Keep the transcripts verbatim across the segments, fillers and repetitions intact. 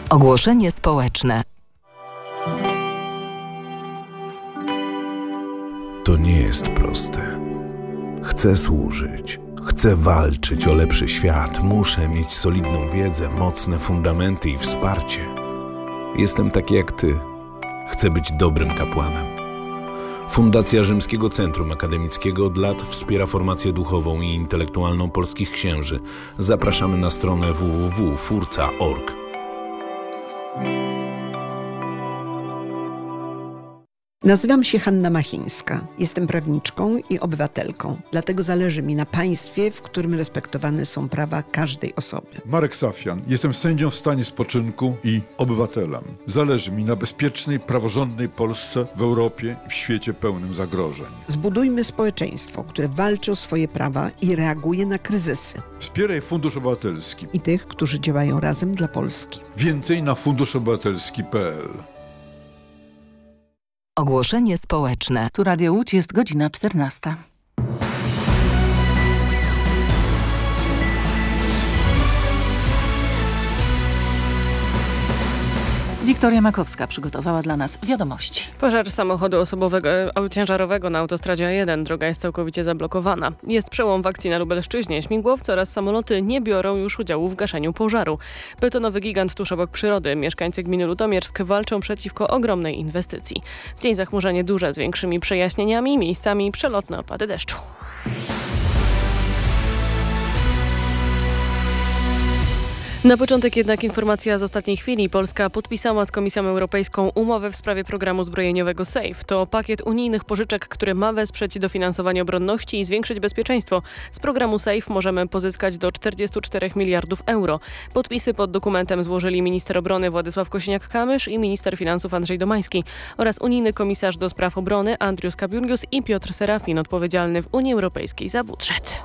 Ogłoszenie społeczne. To nie jest proste. Chcę służyć, chcę walczyć o lepszy świat, muszę mieć solidną wiedzę, mocne fundamenty i wsparcie. Jestem taki jak ty. Chcę być dobrym kapłanem. Fundacja Rzymskiego Centrum Akademickiego od lat wspiera formację duchową i intelektualną polskich księży. Zapraszamy na stronę w w w kropka furca kropka org. Nazywam się Hanna Machińska. Jestem prawniczką i obywatelką. Dlatego zależy mi na państwie, w którym respektowane są prawa każdej osoby. Marek Safian. Jestem sędzią w stanie spoczynku i obywatelem. Zależy mi na bezpiecznej, praworządnej Polsce w Europie i w świecie pełnym zagrożeń. Zbudujmy społeczeństwo, które walczy o swoje prawa i reaguje na kryzysy. Wspieraj Fundusz Obywatelski I tych, którzy działają razem dla Polski. Więcej na funduszobywatelski kropka p l. Ogłoszenie społeczne. Tu Radio Łódź, jest godzina czternasta. Wiktoria Makowska przygotowała dla nas wiadomości. Pożar samochodu osobowego ciężarowego na autostradzie A jeden. Droga jest całkowicie zablokowana. Jest przełom w akcji na Lubelszczyźnie. Śmigłowce oraz samoloty nie biorą już udziału w gaszeniu pożaru. Betonowy gigant tuż obok przyrody. Mieszkańcy gminy Lutomiersk walczą przeciwko ogromnej inwestycji. W dzień zachmurzenie duże z większymi przejaśnieniami, miejscami przelotne opady deszczu. Na początek jednak informacja z ostatniej chwili. Polska podpisała z Komisją Europejską umowę w sprawie programu zbrojeniowego SAFE. To pakiet unijnych pożyczek, który ma wesprzeć dofinansowanie obronności i zwiększyć bezpieczeństwo. Z programu SAFE możemy pozyskać do czterdzieści cztery miliardów euro. Podpisy pod dokumentem złożyli minister obrony Władysław Kosiniak-Kamysz i minister finansów Andrzej Domański oraz unijny komisarz do spraw obrony Andrius Kabiurius i Piotr Serafin, odpowiedzialny w Unii Europejskiej za budżet.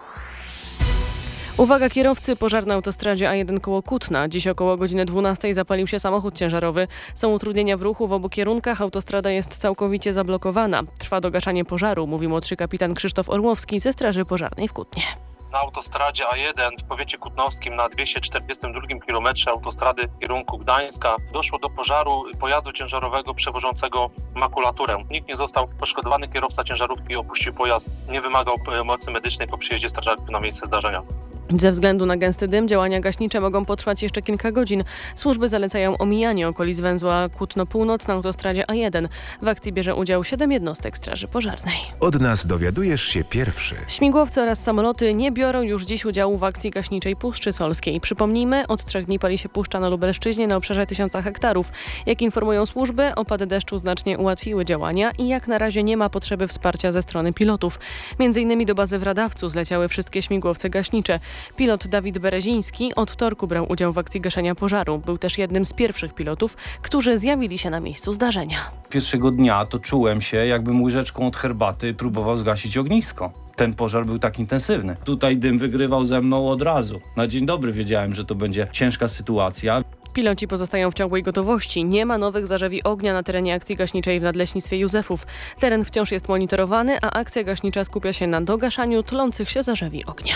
Uwaga kierowcy, pożar na autostradzie A jeden koło Kutna. Dziś około godziny dwunastej zapalił się samochód ciężarowy. Są utrudnienia w ruchu w obu kierunkach. Autostrada jest całkowicie zablokowana. Trwa dogaszanie pożaru, mówi młodszy kapitan Krzysztof Orłowski ze Straży Pożarnej w Kutnie. Na autostradzie A jeden w powiecie kutnowskim na dwieście czterdziestym drugim kilometrze autostrady w kierunku Gdańska doszło do pożaru pojazdu ciężarowego przewożącego makulaturę. Nikt nie został poszkodowany, kierowca ciężarówki opuścił pojazd, nie wymagał pomocy medycznej po przyjeździe strażaków na miejsce zdarzenia. Ze względu na gęsty dym działania gaśnicze mogą potrwać jeszcze kilka godzin. Służby zalecają omijanie okolic węzła Kutno Północ na autostradzie A jeden. W akcji bierze udział siedem jednostek Straży Pożarnej. Od nas dowiadujesz się pierwszy. Śmigłowce oraz samoloty nie biorą już dziś udziału w akcji gaśniczej Puszczy Solskiej. Przypomnijmy, od trzech dni pali się puszcza na Lubelszczyźnie na obszarze tysiąca hektarów. Jak informują służby, opady deszczu znacznie ułatwiły działania i jak na razie nie ma potrzeby wsparcia ze strony pilotów. Między innymi do bazy w Radawcu zleciały wszystkie śmigłowce gaśnicze. Pilot Dawid Bereziński od wtorku brał udział w akcji gaszenia pożaru. Był też jednym z pierwszych pilotów, którzy zjawili się na miejscu zdarzenia. Pierwszego dnia to czułem się, jakbym łyżeczką od herbaty próbował zgasić ognisko. Ten pożar był tak intensywny. Tutaj dym wygrywał ze mną od razu. Na dzień dobry wiedziałem, że to będzie ciężka sytuacja. Piloci pozostają w ciągłej gotowości. Nie ma nowych zarzewi ognia na terenie akcji gaśniczej w Nadleśnictwie Józefów. Teren wciąż jest monitorowany, a akcja gaśnicza skupia się na dogaszaniu tlących się zarzewi ognia.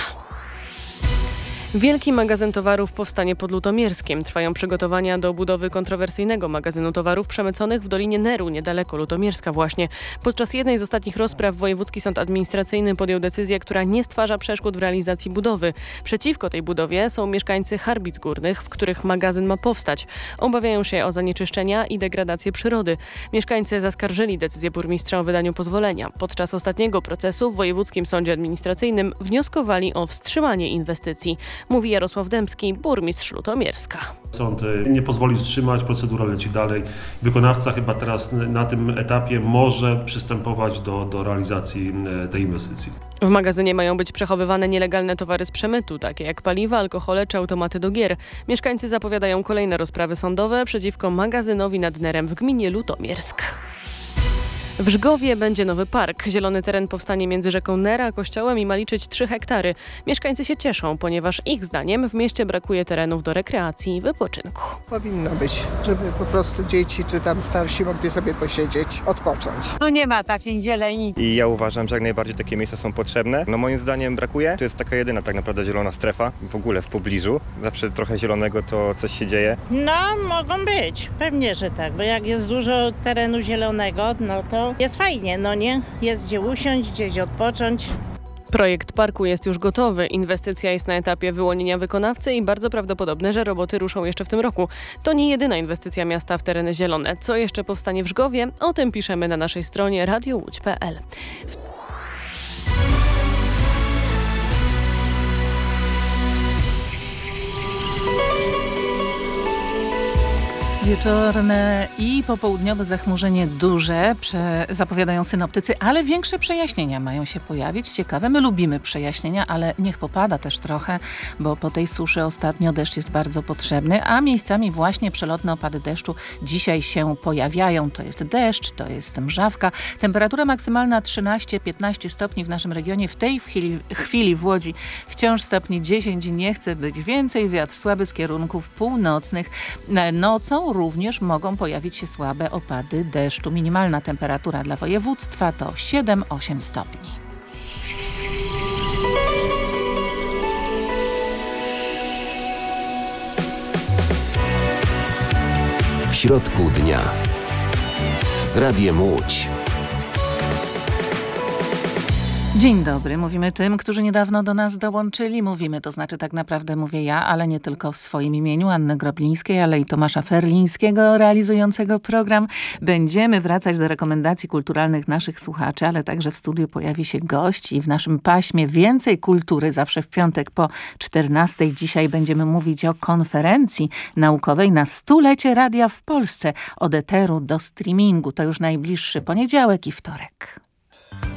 Wielki magazyn towarów powstanie pod Lutomierskiem. Trwają przygotowania do budowy kontrowersyjnego magazynu towarów przemyconych w Dolinie Neru, niedaleko Lutomierska właśnie. Podczas jednej z ostatnich rozpraw Wojewódzki Sąd Administracyjny podjął decyzję, która nie stwarza przeszkód w realizacji budowy. Przeciwko tej budowie są mieszkańcy Harbic Górnych, w których magazyn ma powstać. Obawiają się o zanieczyszczenia i degradację przyrody. Mieszkańcy zaskarżyli decyzję burmistrza o wydaniu pozwolenia. Podczas ostatniego procesu w Wojewódzkim Sądzie Administracyjnym wnioskowali o wstrzymanie inwestycji. Mówi Jarosław Dębski, burmistrz Lutomierska. Sąd nie pozwoli wstrzymać, procedura leci dalej. Wykonawca chyba teraz na tym etapie może przystępować do, do realizacji tej inwestycji. W magazynie mają być przechowywane nielegalne towary z przemytu, takie jak paliwa, alkohole czy automaty do gier. Mieszkańcy zapowiadają kolejne rozprawy sądowe przeciwko magazynowi nad Nerem w gminie Lutomiersk. W Żgowie będzie nowy park. Zielony teren powstanie między rzeką Nera a kościołem i ma liczyć trzy hektary. Mieszkańcy się cieszą, ponieważ ich zdaniem w mieście brakuje terenów do rekreacji i wypoczynku. Powinno być, żeby po prostu dzieci czy tam starsi mogli sobie posiedzieć, odpocząć. Tu nie ma takiej zieleni. I ja uważam, że jak najbardziej takie miejsca są potrzebne. No moim zdaniem brakuje. To jest taka jedyna tak naprawdę zielona strefa w ogóle w pobliżu. Zawsze trochę zielonego to coś się dzieje. No mogą być, pewnie, że tak, bo jak jest dużo terenu zielonego, no to jest fajnie, no nie? Jest gdzie usiąść, gdzieś odpocząć. Projekt parku jest już gotowy. Inwestycja jest na etapie wyłonienia wykonawcy i bardzo prawdopodobne, że roboty ruszą jeszcze w tym roku. To nie jedyna inwestycja miasta w tereny zielone. Co jeszcze powstanie w Żgowie? O tym piszemy na naszej stronie radio łódź kropka pe el. Wieczorne i popołudniowe zachmurzenie duże prze, zapowiadają synoptycy, ale większe przejaśnienia mają się pojawić. Ciekawe, my lubimy przejaśnienia, ale niech popada też trochę, bo po tej suszy ostatnio deszcz jest bardzo potrzebny, a miejscami właśnie przelotne opady deszczu dzisiaj się pojawiają. To jest deszcz, to jest mrzawka. Temperatura maksymalna trzynaście piętnaście stopni w naszym regionie. W tej chwili, chwili w Łodzi wciąż stopni dziesięć. Nie chce być więcej. Wiatr słaby z kierunków północnych. Nocą również mogą pojawić się słabe opady deszczu. Minimalna temperatura dla województwa to siedem osiem stopni. W środku dnia z Radiem Łódź. Dzień dobry, mówimy tym, którzy niedawno do nas dołączyli. Mówimy, to znaczy tak naprawdę mówię ja, ale nie tylko w swoim imieniu, Anny Groblińskiej, ale i Tomasza Ferlińskiego realizującego program. Będziemy wracać do rekomendacji kulturalnych naszych słuchaczy, ale także w studiu pojawi się gość i w naszym paśmie więcej kultury, zawsze w piątek po czternastej. Dzisiaj będziemy mówić o konferencji naukowej na stulecie radia w Polsce. Od eteru do streamingu. To już najbliższy poniedziałek i wtorek.